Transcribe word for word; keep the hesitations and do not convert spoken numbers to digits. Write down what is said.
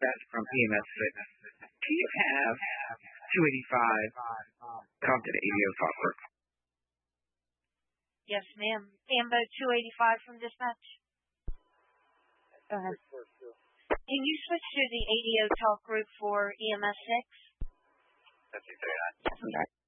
Beth from E M S six. Can you have two eighty-five come to the A D O talk group? Yes, ma'am. Ambo two eighty-five from dispatch. Go ahead. Can you switch to the A D O talk group for E M S six? That's exactly.